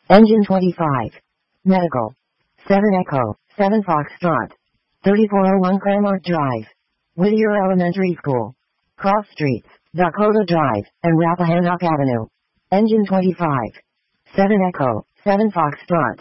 Engine 25. Medical. 7 Echo, 7 Foxtrot. 3401 Claremont Drive. Whittier Elementary School. Cross Streets, Dakota Drive, and Rappahannock Avenue. Engine 25. 7 Echo, 7 Foxtrot.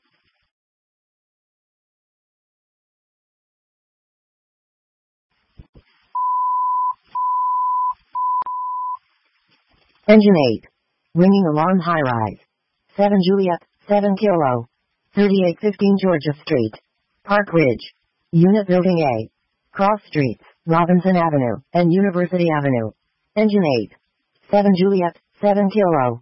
Engine 8. Ringing alarm high-rise. 7 Juliet, 7 Kilo. 3815 Georgia Street. Park Ridge. Unit Building A. Cross Streets, Robinson Avenue, and University Avenue. Engine 8. 7 Juliet, 7 Kilo.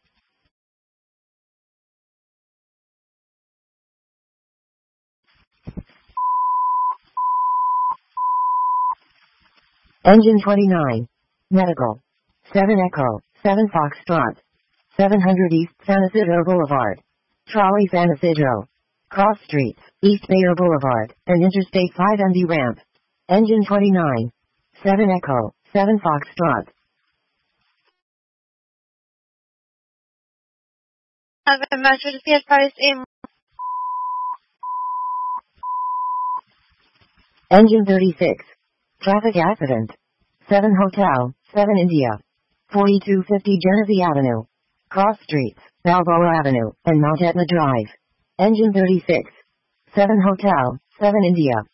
Engine 29. Medical. 7 Echo, 7 Foxtrot. 700 East San Isidro Boulevard. Trolley San Isidro. Cross Streets, East Bayer Boulevard, and Interstate 5MD Ramp. Engine 29. 7 Echo, 7 Foxtrot. Have a message to be advised in Engine 36. Traffic accident. 7 Hotel, 7 India. 4250 Genesee Avenue. Cross Streets, Balboa Avenue, and Mount Etna Drive. Engine 36. 7 Hotel, 7 India.